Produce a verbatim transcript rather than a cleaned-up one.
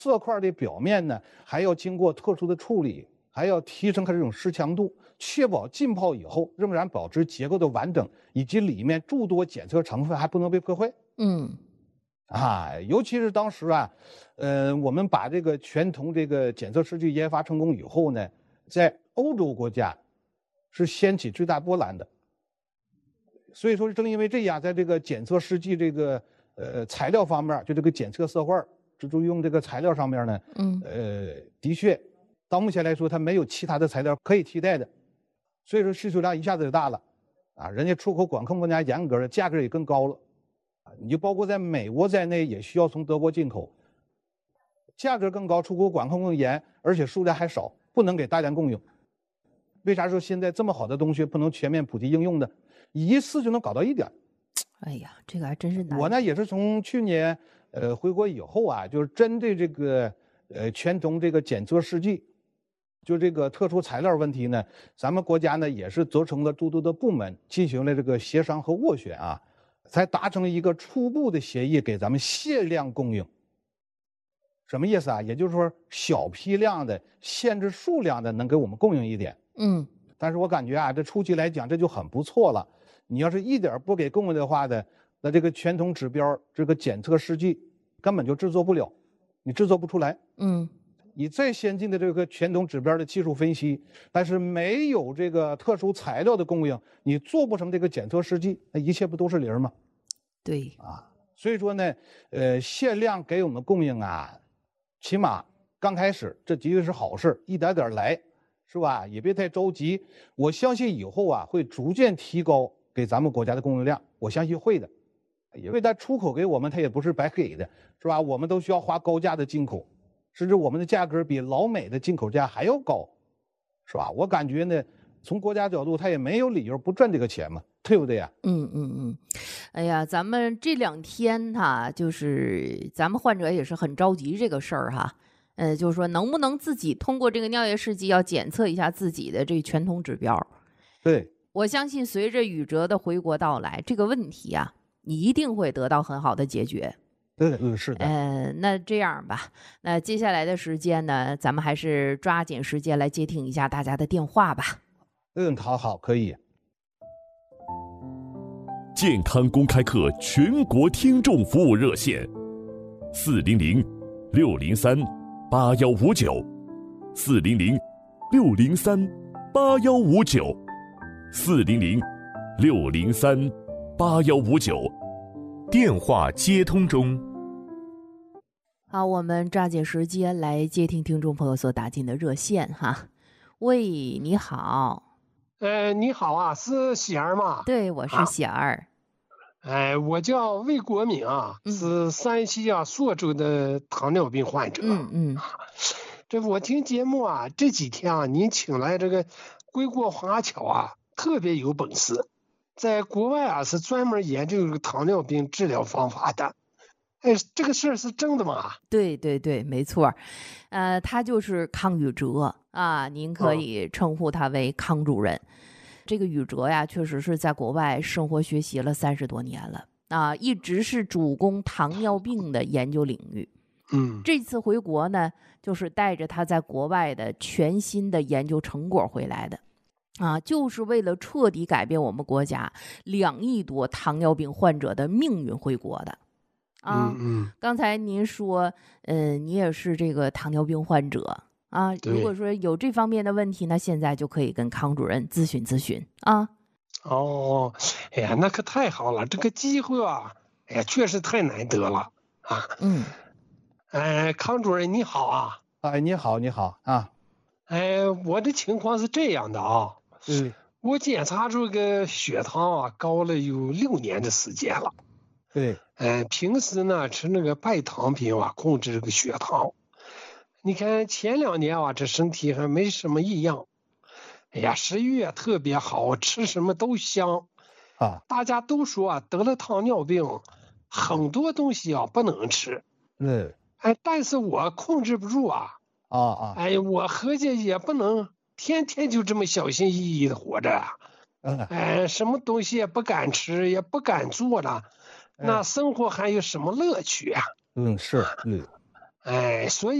色块的表面呢还要经过特殊的处理，还要提升它这种湿强度，确保浸泡以后仍然保持结构的完整，以及里面诸多检测成分还不能被破坏。 嗯， 啊，尤其是当时啊，呃，我们把这个全铜这个检测试剂研发成功以后呢，在欧洲国家是掀起最大波澜的。所以说，正因为这样，在这个检测试剂这个呃材料方面，就这个检测色块，就就用这个材料上面呢， 嗯， 呃，的确，到目前来说，它没有其他的材料可以替代的，所以说需求量一下子就大了，啊，人家出口管控更加严格了，价格也更高了，啊，你就包括在美国在内，也需要从德国进口，价格更高，出口管控更严，而且数量还少，不能给大量供应。为啥说现在这么好的东西不能全面普及应用呢？一次就能搞到一点。 哎呀，这个还真是难。 我呢也是从去年呃回国以后啊，就是针对这个呃全铜这个检测试剂，就这个特殊材料问题呢，咱们国家呢也是责成了诸多的部门进行了这个协商和斡旋啊，才达成了一个初步的协议，给咱们限量供应。什么意思啊？也就是说小批量的、限制数量的能给我们供应一点。 嗯， 但是我感觉啊，这初期来讲这就很不错了。你要是一点不给供应的话呢，那这个全铜指标这个检测试剂根本就制作不了，你制作不出来。 嗯， 你再先进的这个全铜指标的技术分析，但是没有这个特殊材料的供应，你做不成这个检测试剂，那一切不都是零吗？ 对啊，所以说呢，呃，限量给我们供应啊，起码刚开始这的确是好事，一点点来。是吧？也别太着急。我相信以后啊，会逐渐提高给咱们国家的供应量，我相信会的。因为它出口给我们，它也不是白给的，是吧？我们都需要花高价的进口，甚至我们的价格比老美的进口价还要高，是吧？我感觉呢，从国家角度，他也没有理由不赚这个钱嘛，对不对呀？ 嗯嗯嗯，哎呀，咱们这两天哈，就是咱们患者也是很着急这个事儿哈。呃，就是说，能不能自己通过这个尿液试剂要检测一下自己的这全铜指标？ 对， 我相信随着宇哲的回国到来，这个问题啊，你一定会得到很好的解决。 对，嗯，是的。 呃，那这样吧，那接下来的时间呢，咱们还是抓紧时间来接听一下大家的电话吧。 嗯，好好，可以。 健康公开课全国听众服务热线：四零零六零三。八幺五九，四零零六零三八幺五九，四零零六零三八幺五九，电话接通中。 好，我们抓紧时间来接听听众朋友所打进的热线哈。喂，你好。 呃，你好啊，是喜儿吗？ 对，我是喜儿。 哎、啊呃，我叫魏国敏啊，嗯、是山西啊朔州的糖尿病患者。 嗯嗯。 这我听节目啊，这几天啊，您请来这个归国华侨啊，特别有本事，在国外啊是专门研究这个糖尿病治疗方法的。哎，这个事儿是真的吗？ 对对对，没错。呃，他就是康宇哲啊，您可以称呼他为康主任。嗯，这个宇哲呀，确实是在国外生活学习了三十多年了啊，一直是主攻糖尿病的研究领域。 嗯， 这次回国呢，就是带着他在国外的全新的研究成果回来的，啊，就是为了彻底改变我们国家两亿多糖尿病患者的命运回国的。啊， 嗯嗯， 刚才您说，呃，你也是这个糖尿病患者。啊，如果说有这方面的问题呢，现在就可以跟康主任咨询咨询啊。 哦，哎呀，那可太好了，这个机会啊，哎呀，确实太难得了啊。 嗯， 哎，康主任你好啊。 哎，你好，你好啊。 哎，我的情况是这样的啊。 嗯。 我检查出个血糖啊高了有六年的时间了。 对。 哎，平时呢吃那个白糖品啊，控制这个血糖。你看前两年啊，这身体还没什么异样。哎呀，食欲也特别好，吃什么都香。 啊， 大家都说啊，得了糖尿病，很多东西啊不能吃。 嗯。 哎，但是我控制不住啊。 啊啊。 哎，我合计也不能天天就这么小心翼翼的活着啊。 嗯。 哎，什么东西也不敢吃，也不敢做了，那生活还有什么乐趣啊？ 嗯，是，嗯。 哎，所以。